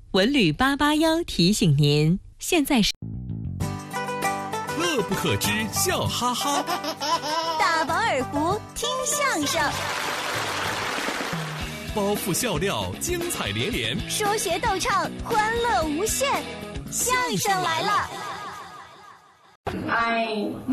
文旅881提醒您，现在是乐不可支，笑哈哈； 大饱耳福，听相声； 包袱笑料，精彩连连； 说学逗唱，欢乐无限。相声来了！ 哎，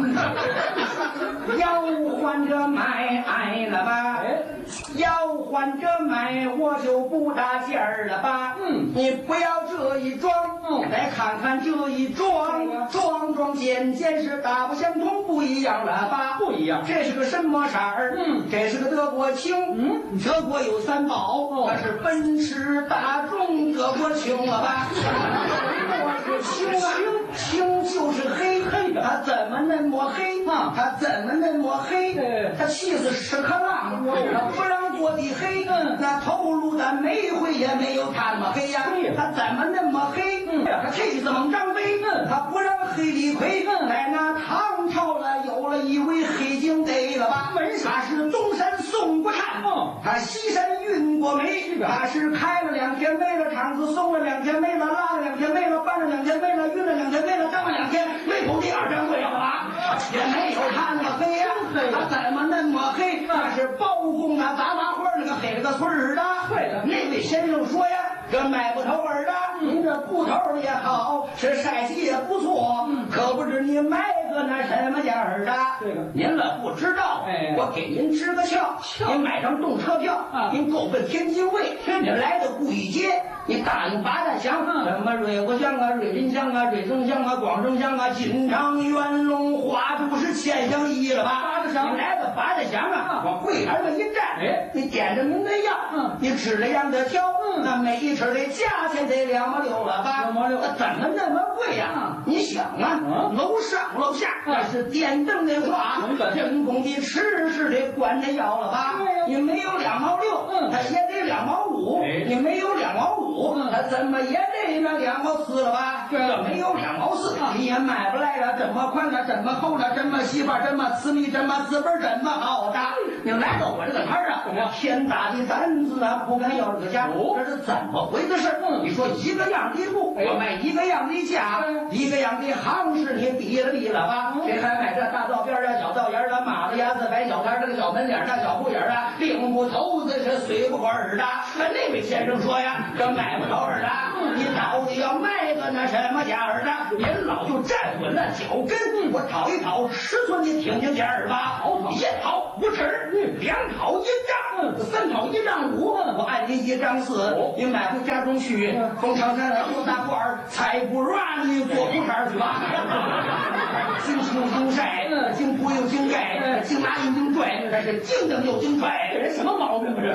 要换着买了吧？要换着买，我就不大劲儿了吧？你不要这一装，再看看这一装，装件是大不相同，不一样了吧？不一样。这是个什么色儿？这是个德国青。德国有三宝，那是奔驰、大众、德国青了吧？我是青啊，青就是黑。他怎么那么黑？他怎么那么黑？他气死屎壳郎，他不让过的黑。那头颅的煤灰也没有他那么黑呀。他怎么那么黑？他气死猛张飞，他不让黑李逵。在那唐朝了，有了一位黑警队了吧？他是东山宋国禅，他西山运过煤，他是开了2天煤了，厂子送了2天煤了，拉了2天煤了，搬了2天煤了，运了2天煤了，张了2天煤口第2掌柜了吧？也没有他那么黑呀，他怎么那么黑？那是包公啊，杂花花那个黑了个村儿的。对的，那位先生说呀，这买不头儿的，您这布头也好，是晒洗也不错，可不知你买个那什么价儿的？这个您了不知道，我给您支个窍，您买张动车票，您够奔天津卫，您来到顾义街，你答应八大乡，什么瑞国乡啊、瑞林乡啊、瑞增乡啊、广正乡啊、金昌、元龙、花都是千乡一了吧？八大乡，你来到八大乡啊，往柜台上一站，你点着您的药，你指着样的挑，那每一尺的价钱得2毛6了吧？2毛6，那怎么那么贵呀？你想啊，楼上楼下那是电灯的话，人工的吃是得管着药了吧？你没有2毛6，他也得2毛5，你没有2毛5，他怎么也得那2毛4了吧？这没有2毛4，你也买不来了。这么宽的，这么厚的，这么细法，这么私密，这么字本，这么好的。你来到我这个摊儿啊，天大的胆子啊，不敢要这个价，这是怎么回事？你说一个样的布，我卖一个样的价，一个样的行市，你比了吧？谁还买这大道边啊、小道沿啊、马子牙子、白小摊这个小门脸大小铺眼啊，领不头子是随不管的。那位先生说呀，这买不着儿的，你到底要卖个那什么价儿的？您老就站稳了脚跟，我讨一讨尺寸，你听听价儿吧。1讨5尺，2讨1丈，3讨1丈5，我按您1丈4，你买回家中去，从长山后大褂儿，才不让你做裤衩去吧。经青经晒，经铺又经盖，经拿又经拽，这是经蹬又经拽，这人什么毛病啊？这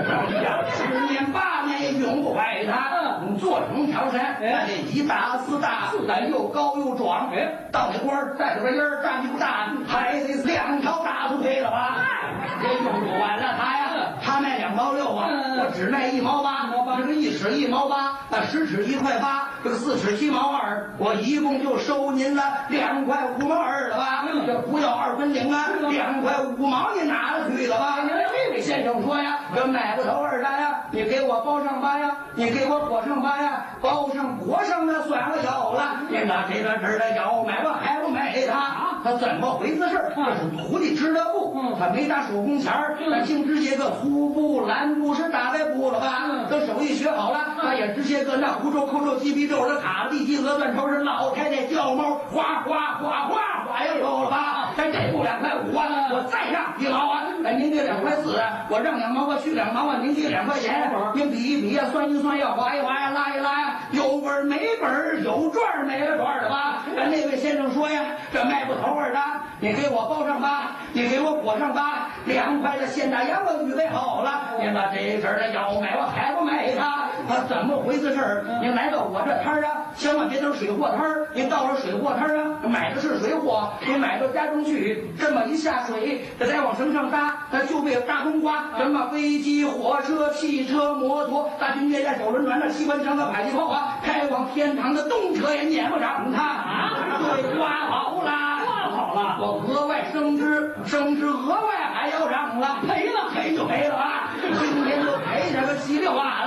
10年8年也用不坏它。你做成长山，那得1大4大，4大又高又壮，到那官儿带着个烟儿，站不大，还得2条大腿腿了吧？也用不完了它呀。他卖2毛6啊，我只卖1毛8，这个1尺1毛8，那10尺1块8，这个4尺7毛2，我一共就收您了2块5毛2了吧？这不要2分领啊，2块5毛你拿了去了吧？这位先生说呀，这买不头儿的呀，你给我包上吧呀，你给我裹上吧呀，包上裹上的算我有了。你拿这个纸的要买我还不买他怎么回事？这是土地织的布，他没打手工钱儿，他净织些个粗布、蓝布是大白布了吧？等手艺学好了，他也织些个那胡诌、扣诌、鸡皮皱的卡地鸡鹅断头是老太太掉毛，哗哗哗哗哗又有了吧？这布2块5啊，我再让1毛啊，您给2块4，我让2毛，我去2毛啊，您给2块钱，您比一比呀，算一算呀，划一划呀，拉一拉呀，有本儿没本儿，有赚儿没了赚儿的吧？那位先生说呀，这卖不头儿的，你给我包上吧，你给我裹上吧，2块的现大洋我预备好了，您把这事儿的要买我还不买他怎么回事儿？您来到我这摊儿啊，千万别等水货摊儿，您到了水货摊儿啊，买的是水货，您买到家中去，这么一下水，这再往绳上搭，那就被大冬瓜，什么飞机、火车、汽车、摩托、大军列战、小轮船的机关枪的迫击炮啊，开往天堂的动车也撵不上它对，刮好了。我额外升职额外还要涨了，赔就赔了啊！今天就赔这个7、6瓦了。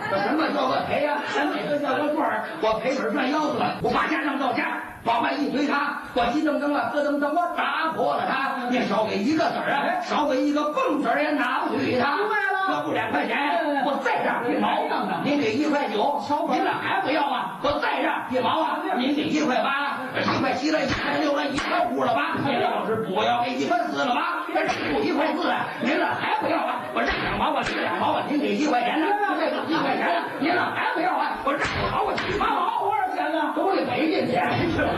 什么叫我赔呀？咱每个叫我官儿，我赔本赚腰子了。我把家当到家，往外一推他，我急噔噔啊，咯噔噔，我打破了他。你少给一个子儿啊，少给一个蹦子儿也拿不去他。明白了，要不2块钱，我再让1毛。您给1块9，您俩还不要啊？我再让1毛啊！您给1块8，2块7了，1块6了，1块5了吧？您要是不要给1块4了吧？这不1块4啊，您俩还不要啊？我让2毛，我给2毛啊！您给1块钱呢？这个1块钱呢？您俩还不要啊？我让2毛，我给8毛，多少钱呢？都得赔进去。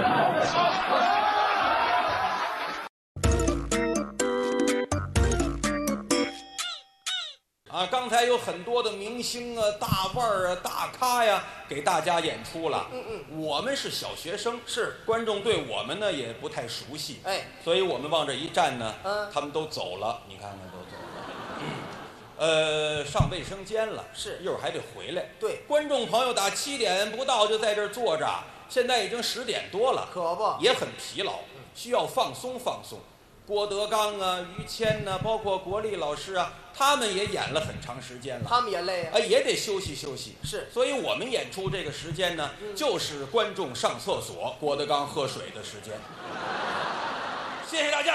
刚才有很多的明星啊、大腕儿啊、大咖呀，给大家演出了。我们是小学生， 是观众对我们呢也不太熟悉，所以我们往这一站呢，他们都走了，你看看都走了。上卫生间了， 是一会儿还得回来。 对， 观众朋友打7点不到就在这儿坐着，现在已经10点多了， 可不也很疲劳，需要放松放松。郭德纲啊、于谦呐、包括国立老师啊，他们也演了很长时间了， 他们也累啊， 也得休息休息。 是， 所以我们演出这个时间呢，就是观众上厕所、郭德纲喝水的时间。谢谢大家。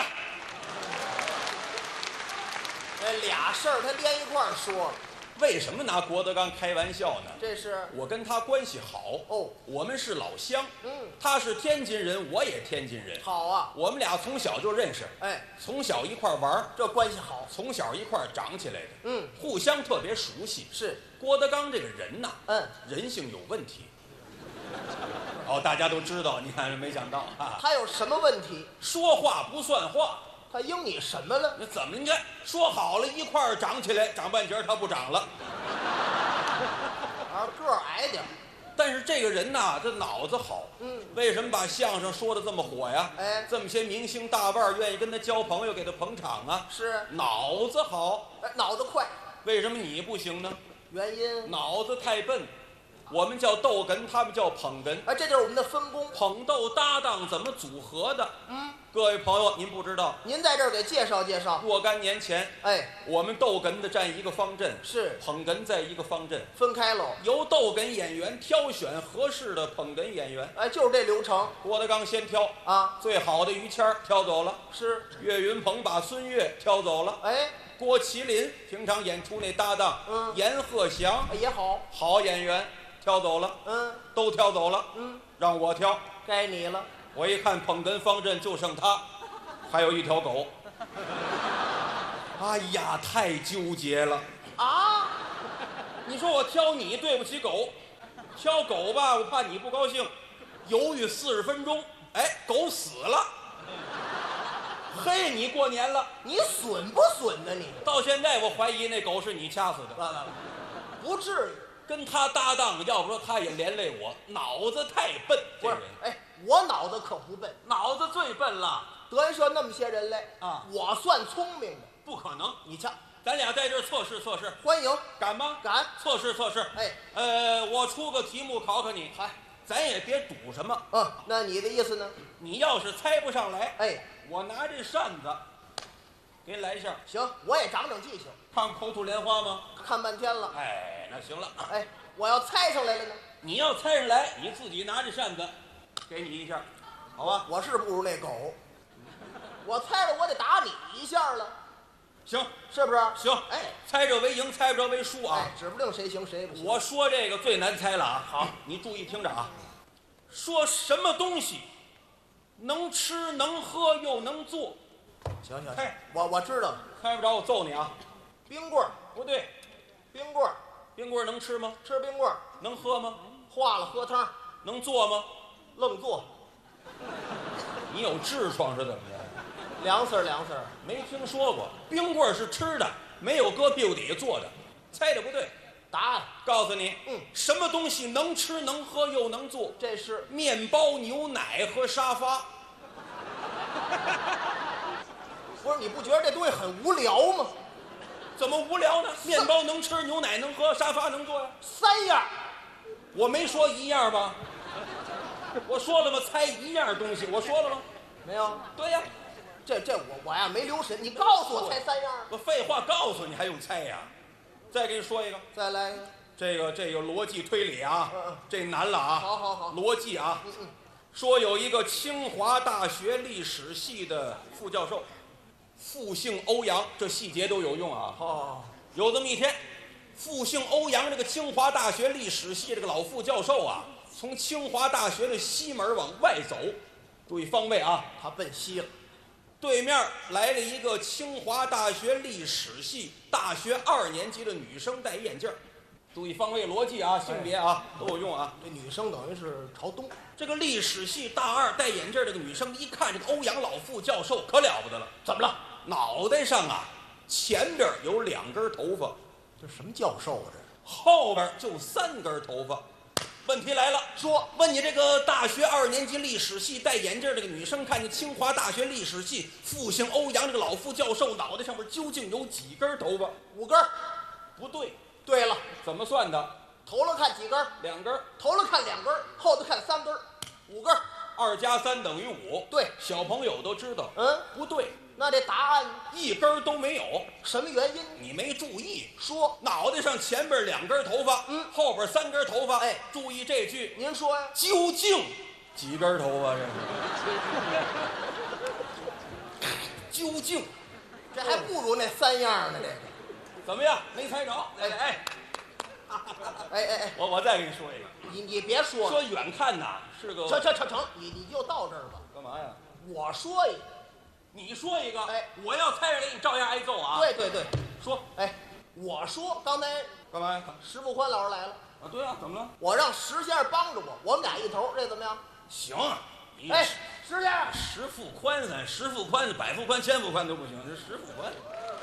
俩事儿他连一块儿说了。 为什么拿郭德纲开玩笑呢？ 这是我跟他关系好哦， 我们是老乡。他是天津人，我也天津人。 好啊， 我们俩从小就认识，从小一块玩， 这关系好。 从小一块长起来的，互相特别熟悉。 是郭德纲这个人呐，人性有问题。大家都知道，你看没想到啊， 他有什么问题？ 说话不算话。 他应你什么了？ 那怎么？你看说好了一块儿长起来，长半截他不长了。 个儿矮点。 但是这个人呐，这脑子好。为什么把相声说的这么火呀？这么些明星大腕愿意跟他交朋友，给他捧场啊。 是脑子好， 脑子快。 为什么你不行呢？ 原因脑子太笨。我们叫逗哏，他们叫捧哏。 这就是我们的分工。 捧逗搭档怎么组合的？各位朋友，您不知道， 您在这儿给介绍介绍。 若干年前，我们逗哏的站一个方阵， 是捧哏在一个方阵， 分开喽。 由逗哏演员挑选合适的捧哏演员。 就是这流程。 郭德纲先挑啊， 最好的于谦挑走了， 是岳云鹏把孙越挑走了，郭麒麟平常演出那搭档，阎鹤祥也好演员。挑走了，都挑走了，让我挑， 该你了。 我一看捧哏方阵就剩他，还有一条狗。哎呀，太纠结了啊！ 你说我挑你对不起狗，挑狗吧，我怕你不高兴，犹豫40分钟，狗死了。嘿，你过年了， 你损不损呢？你到现在我怀疑那狗是你掐死的。 不至于。 跟他搭档，要不说他也连累我，脑子太笨。 不是，我脑子可不笨， 脑子最笨了。 德云社那么些人来啊，我算聪明的。 不可能， 你瞧， 咱俩在这儿测试测试， 欢迎， 敢吗？ 敢， 测试测试。我出个题目考考你，咱也别赌什么。 那你的意思呢？ 你要是猜不上来，我拿这扇子给你来一下。 行，我也长长记性。 看口吐莲花吗？ 看半天了。 那行了。 我要猜上来了呢？ 你要猜上来，你自己拿着扇子，给你一下，好吧？ 我是不如那狗，我猜了我得打你一下了。 行， 是不是？ 行。猜着为赢，猜不着为输啊。 指不定谁行谁不行。 我说这个最难猜了啊。好，你注意听着啊。说什么东西能吃能喝又能做？ 行，我知道了。 猜不着我揍你啊！ 冰棍儿不对， 冰棍儿。 冰棍能吃吗？ 吃冰棍儿。 能喝吗？ 化了喝汤。 能做吗？ 愣做。 你有痔疮是怎么着？ 凉丝儿， 没听说过。冰棍是吃的，没有搁屁股底下做的。猜的不对。 答案告诉你，什么东西能吃能喝又能做？ 这是面包、牛奶和沙发。 不是，你不觉得这东西很无聊吗？ 怎么无聊呢？面包能吃，牛奶能喝，沙发能坐呀 ，3样。 我没说1样吧？我说了吗？猜1样东西，我说了吗？ 没有。 对呀， 这我呀没留神，你告诉我猜3样。 我废话告诉你还用猜呀？再给你说一个， 再来一个。 这个逻辑推理啊，这难了啊。 好， 逻辑啊。说有一个清华大学历史系的副教授，复姓欧阳，这细节都有用啊。有这么一天，复姓欧阳这个清华大学历史系这个老副教授啊，从清华大学的西门往外走，注意方位啊， 他奔西了。 对面来了一个清华大学历史系大学2年级的女生，戴眼镜。注意方位逻辑啊，性别啊都有用啊。 这女生等于是朝东。 这个历史系大2戴眼镜这个女生一看这个欧阳老副教授可了不得了，怎么了？脑袋上啊前边有2根头发， 这什么教授啊？这后边就3根头发。问题来了，说问你这个大学2年级历史系戴眼镜这个女生，看见清华大学历史系复姓欧阳这个老副教授脑袋上面究竟有几根头发 ？5根。 不对。 对了， 怎么算的？ 头了看几根 ？2根。 头了看2根，后头看3根，5根。 2加3等于5。 对， 小朋友都知道。不对。 那这答案 1根都没有。 什么原因？ 你没注意。 说脑袋上前边2根头发，后边3根头发。 哎， 注意这句。 您说呀？ 究竟几根头发？这究竟， 这还不如那3样呢。这个怎么样？没猜着？哎，我再给你说一个。 你别说了。 说远看呐是个。 成，你就到这儿吧。 干嘛呀？ 我说一个， 你说一个。 哎， 我要猜着你照样挨揍啊。 对。 说。 哎，我说刚才干嘛呀？ 石富宽老师来了。 啊，对啊，怎么了？ 我让石先生帮着我们俩一头，这怎么样？ 行。 哎，石先生， 石富宽石富宽、百富宽、千富宽都不行，这石富宽。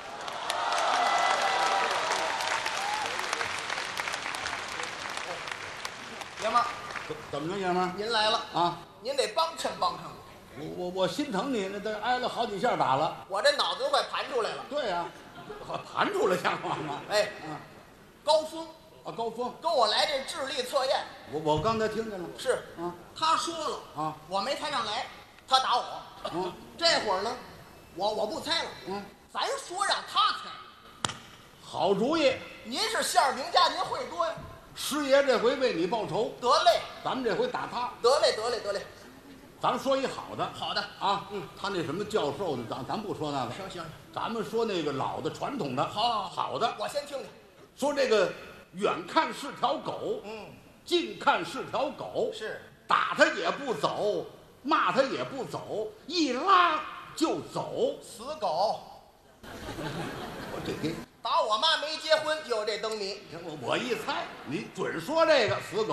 爷们儿， 怎么着，爷们儿？ 您来了啊！ 您得帮衬我。 我心疼你，那都挨了好几下打了。 我这脑子都快盘出来了。 对呀，盘出来像话吗？ 哎，高峰啊，高峰跟我来这智力测验。 我刚才听见了。 是啊， 他说了啊， 我没猜上来，他打我。这会儿呢，我不猜了。咱说让他猜。 好主意。 您是相声名家，您会多呀。 师爷这回为你报仇。 得嘞， 咱们这回打他。 得嘞。 咱说一好的。 好的啊，他那什么教授的，咱不说那个。 行， 咱们说那个老的传统的。好的。 我先听听。 说这个远看是条狗，近看是条狗， 是打他也不走，骂他也不走，一拉就走。 死狗。 我这给打我妈没结婚就有这灯谜。 我一猜，你准说这个死狗。